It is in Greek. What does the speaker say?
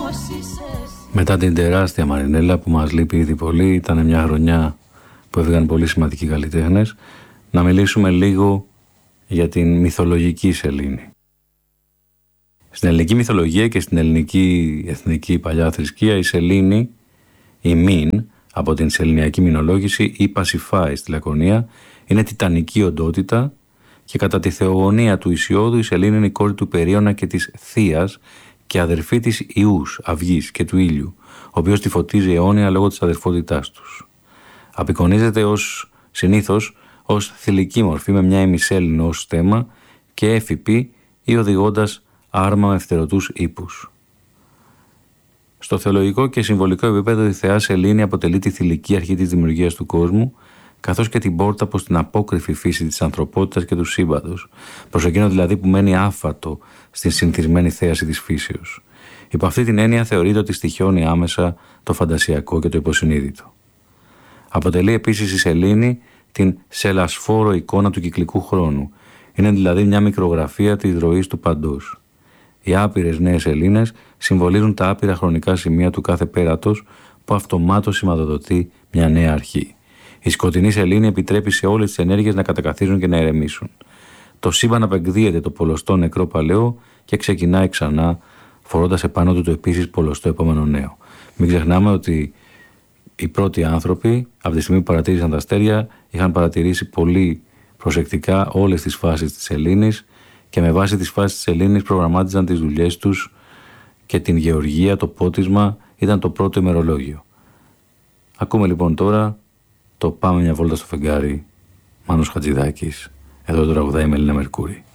Μετά την τεράστια Μαρινέλα που μας λείπει ήδη πολύ, ήταν μια χρονιά που έφυγαν πολύ σημαντικοί καλλιτέχνες, να μιλήσουμε λίγο για την μυθολογική σελήνη. Στην ελληνική μυθολογία και στην ελληνική εθνική παλιά θρησκεία, η σελήνη, η Μύν, από την σεληνιακή μηνολόγηση, η Πασιφάη στη Λακωνία, είναι τιτανική οντότητα και κατά τη θεογονία του Ησιώδου η σελήνη είναι η κόρη του Περίωνα και της Θείας και αδερφή της Ιούς, Αυγής και του Ήλιου, ο οποίος τη φωτίζει αιώνια λόγω της αδερφότητάς τους. Απεικονίζεται συνήθως ως θηλυκή μορφή με μια ημισέλινο ως στέμμα και έφυπη ή οδηγώντας άρμα με φτερωτούς ύπους. Στο θεολογικό και συμβολικό επίπεδο η θεά Σελήνη αποτελεί τη θηλυκή αρχή της δημιουργίας του κόσμου, καθώς και την πόρτα προς την απόκρυφη φύση της ανθρωπότητας και του σύμπαντος, προς εκείνο δηλαδή που μένει άφατο στην συνηθισμένη θέαση της φύσεως. Υπό αυτή την έννοια θεωρείται ότι στοιχιώνει άμεσα το φαντασιακό και το υποσυνείδητο. Αποτελεί επίσης η σελήνη την σελασφόρο εικόνα του κυκλικού χρόνου. Είναι δηλαδή μια μικρογραφία της ροής του παντός. Οι άπειρες νέες σελήνες συμβολίζουν τα άπειρα χρονικά σημεία του κάθε πέρατος που αυτομάτως σηματοδοτεί μια νέα αρχή. Η σκοτεινή σελήνη επιτρέπει σε όλες τις ενέργειες να κατακαθίσουν και να ηρεμήσουν. Το σύμπαν απεκδίεται το πολλωστό νεκρό παλαιό και ξεκινάει ξανά, φορώντας επάνω του το επίσης πολλωστό επόμενο νέο. Μην ξεχνάμε ότι οι πρώτοι άνθρωποι, από τη στιγμή που παρατήρησαν τα αστέρια, είχαν παρατηρήσει πολύ προσεκτικά όλες τις φάσεις της σελήνης και με βάση τις φάσεις της σελήνης προγραμμάτιζαν τις δουλειές τους και την γεωργία, το πότισμα ήταν το πρώτο ημερολόγιο. Ακούμε λοιπόν τώρα το «Πάμε μια βόλτα στο φεγγάρι», Μάνος Χατζηδάκης, εδώ το τραγουδάει η Μελίνα Μερκούρη.